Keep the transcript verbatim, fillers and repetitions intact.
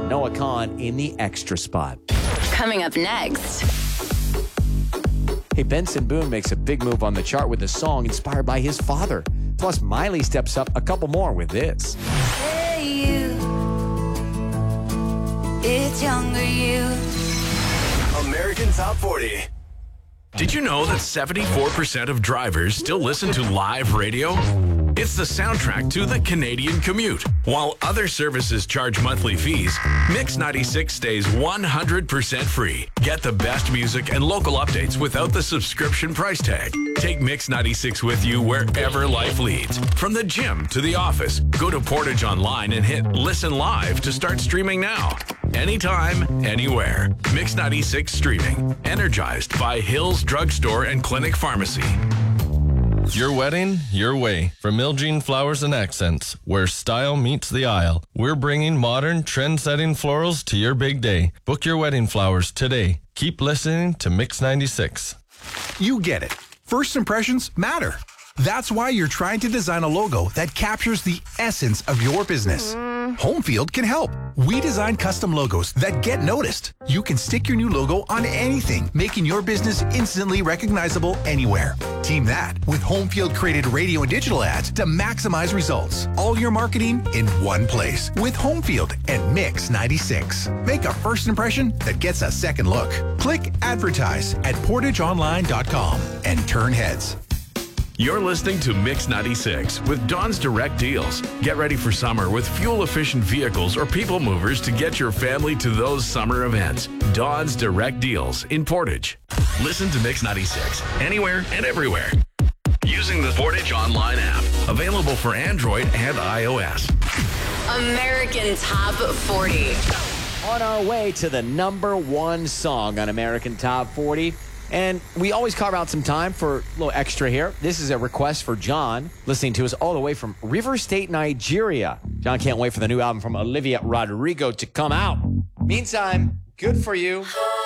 Noah Kahan in the extra spot. Coming up next. Hey, Benson Boone makes a big move on the chart with a song inspired by his father. Plus, Miley steps up a couple more with this. Hey, you. It's younger you. American Top forty. Did you know that seventy-four percent of drivers still listen to live radio? It's the soundtrack to the Canadian commute. While other services charge monthly fees, Mix ninety-six stays one hundred percent free. Get the best music and local updates without the subscription price tag. Take Mix ninety-six with you wherever life leads. From the gym to the office, go to Portage Online and hit Listen Live to start streaming now. Anytime, anywhere. Mix ninety-six streaming. Energized by Hills Drugstore and Clinic Pharmacy. Your wedding, your way. From Miljean Flowers and Accents, where style meets the aisle. We're bringing modern, trend-setting florals to your big day. Book your wedding flowers today. Keep listening to Mix ninety-six. You get it. First impressions matter. That's why you're trying to design a logo that captures the essence of your business. Homefield can help. We design custom logos that get noticed. You can stick your new logo on anything, making your business instantly recognizable anywhere. Team that with Homefield created radio and digital ads to maximize results. All your marketing in one place with Homefield and Mix ninety-six. Make a first impression that gets a second look. Click advertise at portage online dot com and turn heads. You're listening to Mix ninety-six with Don's Direct Deals. Get ready for summer with fuel-efficient vehicles or people movers to get your family to those summer events. Don's Direct Deals in Portage. Listen to Mix ninety-six anywhere and everywhere using the Portage Online app. Available for Android and iOS. American Top forty. On our way to the number one song on American Top forty. And we always carve out some time for a little extra here. This is a request for John, listening to us all the way from River State, Nigeria. John can't wait for the new album from Olivia Rodrigo to come out. Meantime, good for you.